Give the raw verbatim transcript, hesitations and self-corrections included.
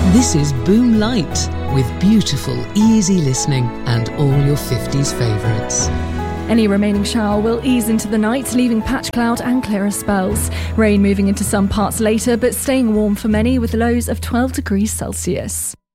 This is Boom Light, with beautiful, easy listening and all your fifties favourites. Any remaining shower will ease into the night, leaving patch cloud and clearer spells. Rain moving into some parts later, but staying warm for many with lows of twelve degrees Celsius.